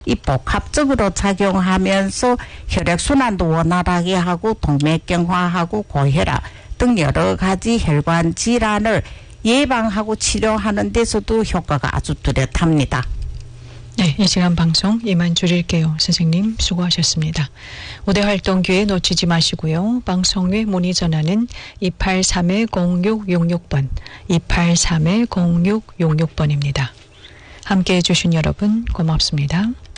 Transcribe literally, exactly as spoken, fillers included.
이 복합적으로 작용하면서 혈액순환도 원활하게 하고 동맥경화하고 고혈압 등 여러 가지 혈관 질환을 예방하고 치료하는 데서도 효과가 아주 뚜렷합니다. 네, 이 시간 방송 이만 줄일게요. 선생님 수고하셨습니다. 우대 활동 기회 놓치지 마시고요. 방송 외 문의 전화는 이팔삼 공육육육 번, 이팔삼 공육육육 번입니다. 함께해 주신 여러분 고맙습니다.